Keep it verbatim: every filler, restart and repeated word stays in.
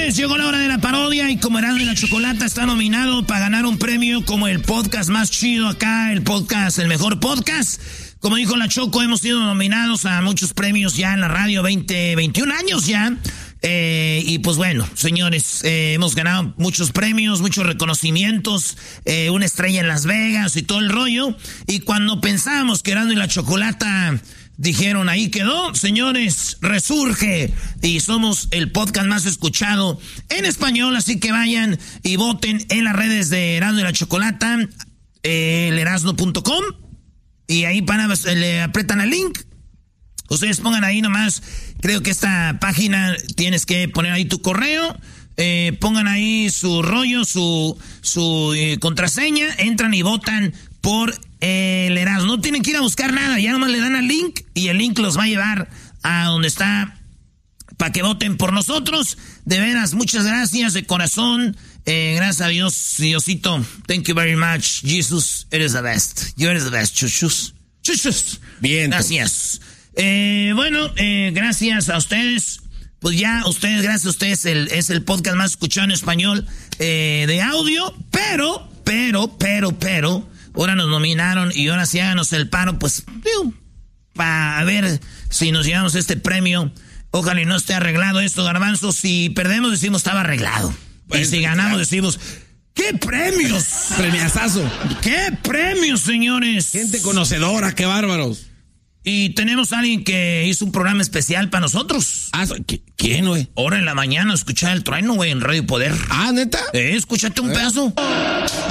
Señores, llegó la hora de la parodia y como Erasmo y la Chocolata está nominado para ganar un premio como el podcast más chido acá, el podcast, el mejor podcast. Como dijo la Choco, hemos sido nominados a muchos premios ya en la radio, veinte, veintiún años ya. Eh, y pues bueno, señores, eh, hemos ganado muchos premios, muchos reconocimientos, eh, una estrella en Las Vegas y todo el rollo. Y cuando pensábamos que Erasmo y la Chocolata dijeron, ahí quedó, señores, resurge y somos el podcast más escuchado en español, así que vayan y voten en las redes de Erasmo y la Chocolata, eh, el erasmo punto com, y ahí van a, le apretan al link. Ustedes pongan ahí nomás, creo que esta página tienes que poner ahí tu correo, eh, pongan ahí su rollo, su, su eh, contraseña, entran y votan por eh, el Erasmo. No tienen que ir a buscar nada, ya nomás le dan al link y el link los va a llevar a donde está para que voten por nosotros. De veras, muchas gracias de corazón. Eh, gracias a Dios, Diosito. Thank you very much. Jesus, eres the best. You eres the best, chuchus. Chuchus. Bien. Gracias. Eh, bueno, eh, gracias a ustedes. Pues ya, ustedes, gracias a ustedes, el, es el podcast más escuchado en español eh, de audio. Pero, pero, pero, pero, ahora nos nominaron y ahora sí háganos el paro, pues, digo, para ver si nos llevamos este premio. Ojalá y no esté arreglado esto, Garbanzo. Si perdemos, decimos estaba arreglado. Pues, y si ganamos, decimos, ¡qué premios! Premiazazo. ¡Qué premios, señores! Gente conocedora, qué bárbaros. Y tenemos a alguien que hizo un programa especial para nosotros. Ah, ¿quién, güey? Ahora en la mañana escuchar el trueno, güey, en Radio Poder. Ah, ¿neta? Eh, escúchate un ¿Eh? pedazo.